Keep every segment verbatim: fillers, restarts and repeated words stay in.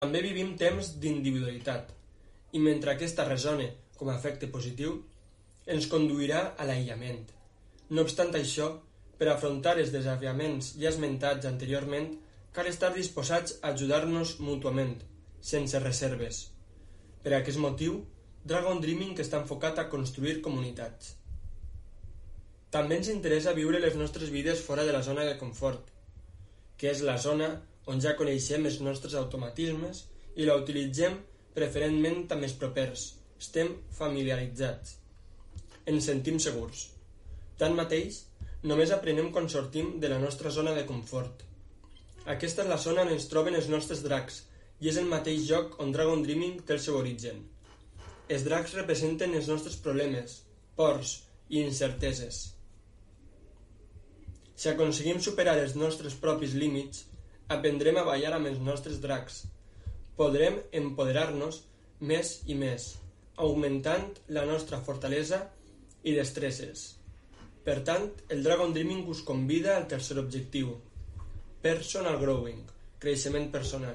També vivim temps d'individualitat, i mentre aquesta ressone com a efecte positiu, ens conduirà a l'aïllament. No obstant això, per afrontar els desafiaments ja esmentats anteriorment, cal estar disposats a ajudar-nos mútuament, sense reserves. Per aquest motiu, Dragon Dreaming està enfocat a construir comunitats. També ens interessa viure les nostres vides fora de la zona de confort, que és la zona on ja coneixem els nostres automatismes i la utilitzem preferentment amb els propers. Estem familiaritzats. Ens sentim segurs. Tanmateix, només aprenem quan sortim de la nostra zona de confort. Aquesta és la zona on es troben els nostres dracs i és el mateix lloc on Dragon Dreaming té el seu origen. Els dracs representen els nostres problemes, pors i incerteses. Si aconseguim superar els nostres propis límits, aprendrem a ballar amb els nostres dracs. Podrem empoderar-nos més i més, augmentant la nostra fortalesa i destreses. Per tant, el Dragon Dreaming us convida al tercer objectiu, Personal Growing, creixement personal.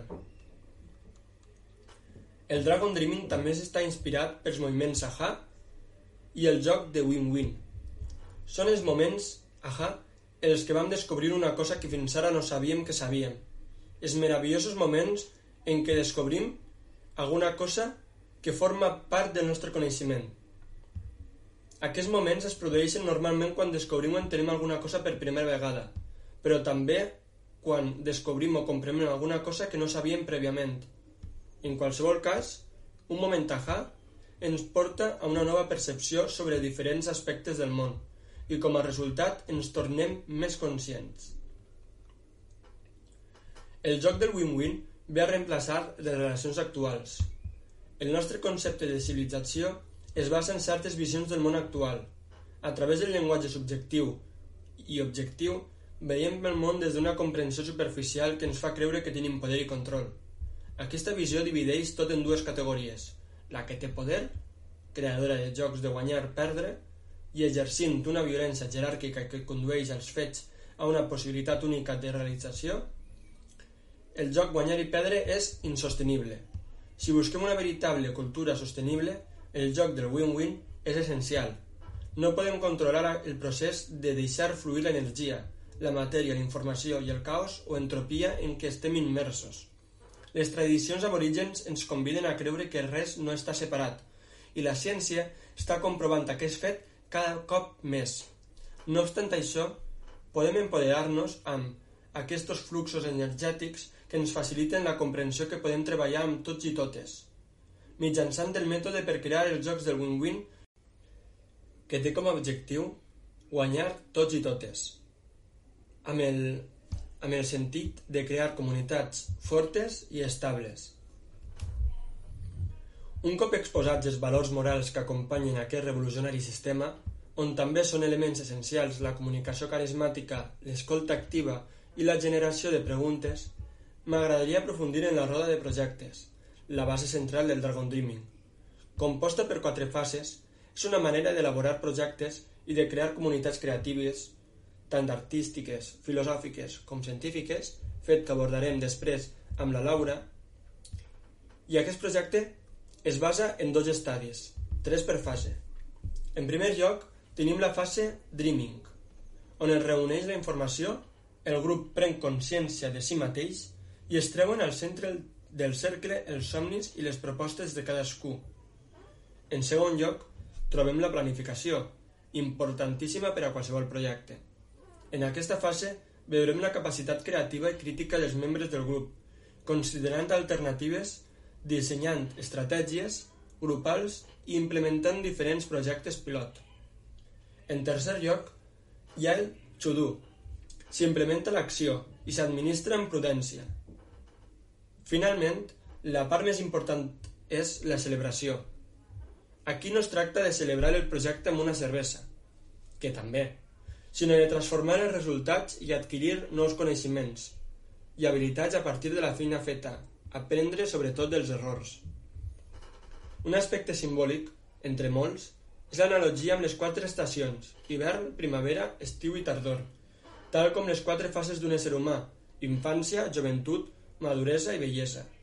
El Dragon Dreaming també està inspirat pels moviments A H A i el joc de win-win. Són els moments A H A en els que vam descobrir una cosa que fins ara no sabíem que sabíem. Els meravellosos moments en què descobrim alguna cosa que forma part del nostre coneixement. Aquests moments es produeixen normalment quan descobrim o entenem alguna cosa per primera vegada, però també quan descobrim o comprem alguna cosa que no sabíem prèviament. En qualsevol cas, un moment A H A ens porta a una nova percepció sobre diferents aspectes del món i com a resultat ens tornem més conscients. El joc del win-win ve a reemplaçar les relacions actuals. El nostre concepte de civilització es basa en certes visions del món actual. A través del llenguatge subjectiu i objectiu, veiem el món des d'una comprensió superficial que ens fa creure que tenim poder i control. Aquesta visió divideix tot en dues categories: la que té poder, creadora de jocs de guanyar-perdre, i exercint una violència jeràrquica que condueix els fets a una possibilitat única de realització. El joc guanyar i perdre és insostenible. Si busquem una veritable cultura sostenible, el joc del win-win és essencial. No podem controlar el procés de deixar fluir l'energia, la matèria, la informació i el caos o entropia en què estem immersos. Les tradicions aborígens ens conviden a creure que res no està separat, i la ciència està comprovant aquest fet cada cop més. No obstant això, podem empoderar-nos amb aquests fluxos energètics que ens faciliten la comprensió que podem treballar amb tots i totes, mitjançant el mètode per crear els jocs del win-win que té com a objectiu guanyar tots i totes, amb el, amb el sentit de crear comunitats fortes i estables. Un cop exposats els valors morals que acompanyen aquest revolucionari sistema, on també són elements essencials la comunicació carismàtica, l'escolta activa i la generació de preguntes, m'agradaria aprofundir en la roda de projectes, la base central del Dragon Dreaming. Composta per quatre fases, és una manera d'elaborar projectes i de crear comunitats creatives, tant artístiques, filosòfiques com científiques, fet que abordarem després amb la Laura. I aquest projecte es basa en dos estadis, tres per fase. En primer lloc, tenim la fase Dreaming, on es reuneix la informació, el grup pren consciència de si mateix i es treuen al centre del cercle els somnis i les propostes de cadascú. En segon lloc, trobem la planificació, importantíssima per a qualsevol projecte. En aquesta fase veurem la capacitat creativa i crítica dels membres del grup, considerant alternatives, dissenyant estratègies grupals i implementant diferents projectes pilot. En tercer lloc, hi ha el to-do. S'implementa l'acció i s'administra amb prudència. Finalment, la part més important és la celebració. Aquí no es tracta de celebrar el projecte amb una cervesa, que també, sinó de transformar els resultats i adquirir nous coneixements i habilitats a partir de la feina feta, aprendre sobretot dels errors. Un aspecte simbòlic, entre molts, és l'analogia amb les quatre estacions, hivern, primavera, estiu i tardor, tal com les quatre fases d'un ésser humà, infància, joventut, maduresa i bellesa.